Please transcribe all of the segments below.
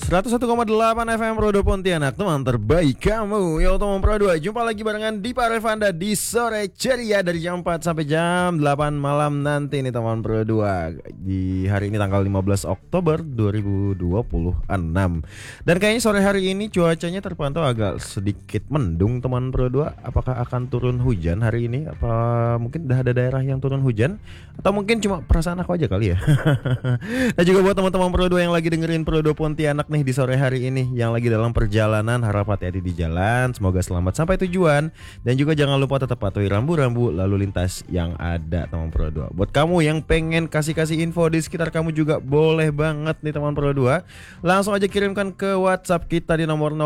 101,8 FM Pro 2 Pontianak, teman terbaik kamu. Yo teman Pro 2, jumpa lagi barengan di Parevanda di sore ceria dari jam 4 sampai jam 8 malam nanti nih teman Pro 2. Di hari ini tanggal 15 Oktober 2026. Dan kayaknya sore hari ini cuacanya terpantau agak sedikit mendung teman Pro 2. Apakah akan turun hujan hari ini? Apa mungkin udah ada daerah yang turun hujan? Atau mungkin cuma perasaan aku aja kali ya. Dan juga buat teman-teman Pro 2 yang lagi dengerin Pro 2 Pontianak nih di sore hari ini, yang lagi dalam perjalanan, harap hati-hati di jalan, semoga selamat sampai tujuan. Dan juga jangan lupa tetap patuhi rambu-rambu lalu lintas yang ada teman Pro 2. Buat kamu yang pengen kasih info di sekitar kamu juga boleh banget nih teman Pro 2. Langsung aja kirimkan ke WhatsApp kita di nomor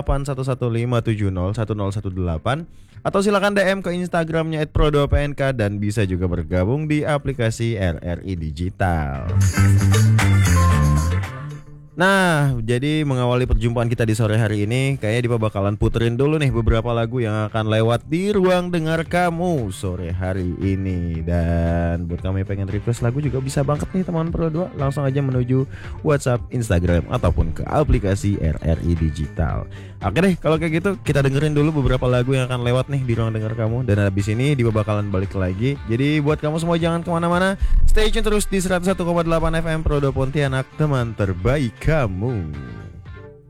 081157010118 atau silakan DM ke Instagramnya @pro2pnk dan bisa juga bergabung di aplikasi RRI Digital. Nah, jadi mengawali perjumpaan kita di sore hari ini, kayaknya Dipa bakalan puterin dulu nih beberapa lagu yang akan lewat di ruang dengar kamu sore hari ini. Dan buat kamu yang pengen request lagu juga bisa banget nih teman Pro 2, langsung aja menuju WhatsApp, Instagram, ataupun ke aplikasi RRI Digital. Oke deh, kalau kayak gitu kita dengerin dulu beberapa lagu yang akan lewat nih di ruang dengar kamu. Dan habis ini Dipa bakalan balik lagi. Jadi buat kamu semua jangan kemana-mana, stay tune terus di 101,8 FM Pro 2 Pontianak, teman terbaik kamu.